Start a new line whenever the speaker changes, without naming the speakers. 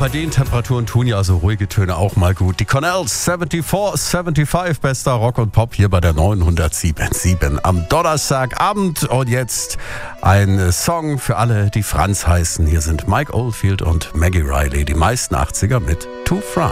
bei den Temperaturen tun ja so ruhige Töne auch mal gut. Die Cornells 74, bester Rock und Pop hier bei der 907 am Donnerstagabend. Und jetzt ein Song für alle, die Franz heißen. Hier sind Mike Oldfield und Maggie Riley, die meisten 80er mit To France.